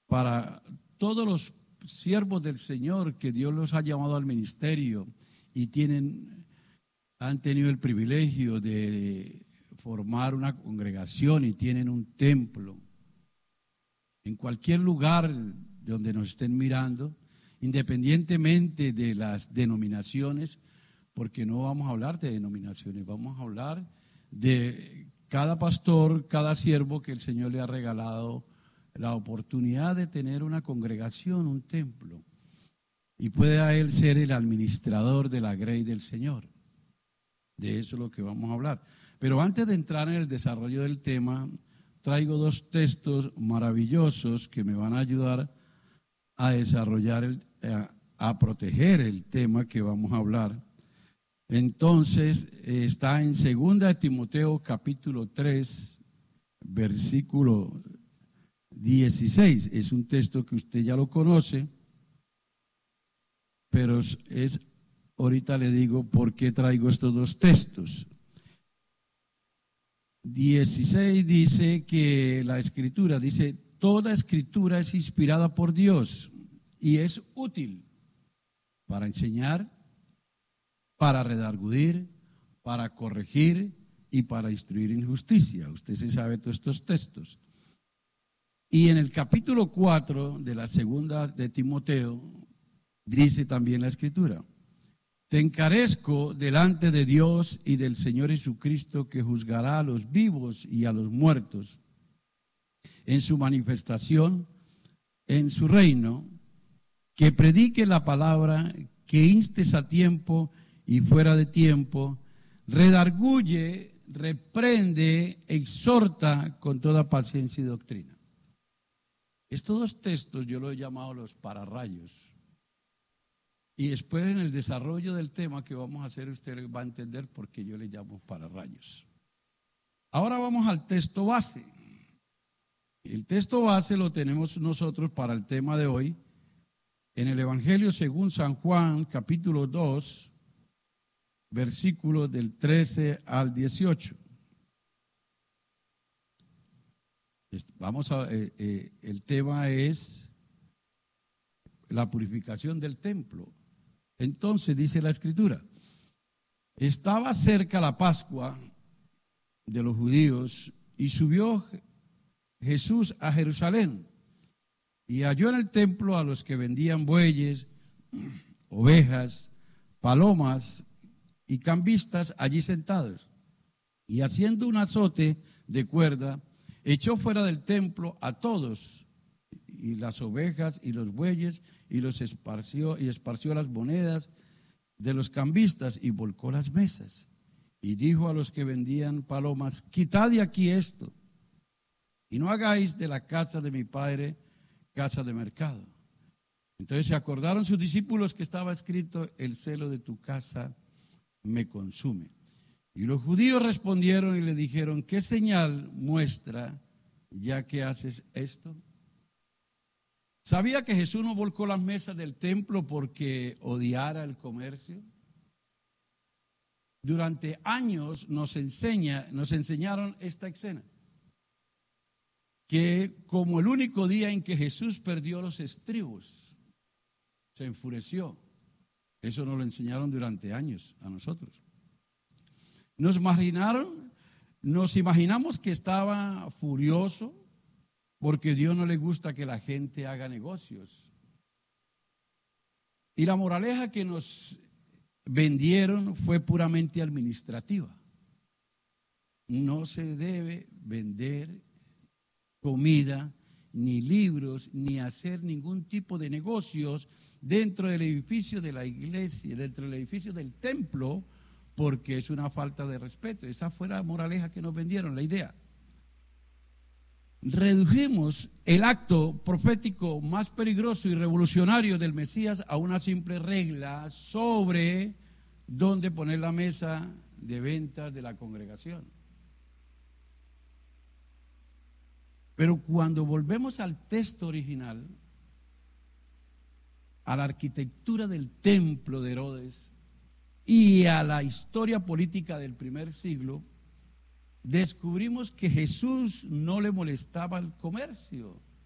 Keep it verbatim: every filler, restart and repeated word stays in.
para todos los siervos del Señor que Dios los ha llamado al ministerio y tienen, han tenido el privilegio de formar una congregación y tienen un templo. En cualquier lugar donde nos estén mirando, independientemente de las denominaciones, porque no vamos a hablar de denominaciones, vamos a hablar de cada pastor, cada siervo que el Señor le ha regalado la oportunidad de tener una congregación, un templo, y pueda él ser el administrador de la grey del Señor. De eso es lo que vamos a hablar. Pero antes de entrar en el desarrollo del tema, traigo dos textos maravillosos que me van a ayudar a desarrollar, el, a, a proteger el tema que vamos a hablar. Entonces, está en segunda de Timoteo capítulo tres, versículo dieciséis. Es un texto que usted ya lo conoce, pero es, ahorita le digo por qué traigo estos dos textos. dieciséis dice que la escritura, dice, toda escritura es inspirada por Dios y es útil para enseñar, para redarguir, para corregir y para instruir en justicia. Usted se sabe todos estos textos. Y en el capítulo cuatro de la segunda de Timoteo dice también la escritura: te encarezco delante de Dios y del Señor Jesucristo, que juzgará a los vivos y a los muertos en su manifestación en su reino, que predique la palabra, que instes a tiempo y fuera de tiempo, redarguye, reprende, exhorta con toda paciencia y doctrina. Estos dos textos yo los he llamado los pararrayos. Y después en el desarrollo del tema que vamos a hacer, usted va a entender por qué yo le llamo pararrayos. Ahora vamos al texto base. El texto base lo tenemos nosotros para el tema de hoy en el Evangelio según San Juan, capítulo dos, versículos del trece al dieciocho. Vamos a, eh, eh, el tema es la purificación del templo. Entonces dice la escritura: estaba cerca la Pascua de los judíos y subió Jesús a Jerusalén y halló en el templo a los que vendían bueyes, ovejas, palomas y cambistas allí sentados, y haciendo un azote de cuerda echó fuera del templo a todos, y las ovejas y los bueyes, y los esparció y esparció las monedas de los cambistas y volcó las mesas. Y dijo a los que vendían palomas: quitad de aquí esto, y no hagáis de la casa de mi padre casa de mercado. Entonces se acordaron sus discípulos que estaba escrito: el celo de tu casa me consume. Y los judíos respondieron y le dijeron: ¿qué señal muestra ya que haces esto? ¿Sabía que Jesús no volcó las mesas del templo porque odiara el comercio? Durante años nos enseña, nos enseñaron esta escena, que como el único día en que Jesús perdió los estribos, se enfureció. Eso nos lo enseñaron durante años a nosotros. Nos imaginaron, nos imaginamos que estaba furioso porque a Dios no le gusta que la gente haga negocios. Y la moraleja que nos vendieron fue puramente administrativa. No se debe vender comida, ni libros, ni hacer ningún tipo de negocios dentro del edificio de la iglesia, dentro del edificio del templo, porque es una falta de respeto. Esa fue la moraleja que nos vendieron, la idea. Redujimos el acto profético más peligroso y revolucionario del Mesías a una simple regla sobre dónde poner la mesa de ventas de la congregación. Pero cuando volvemos al texto original, a la arquitectura del templo de Herodes y a la historia política del primer siglo, descubrimos que Jesús no le molestaba el comercio.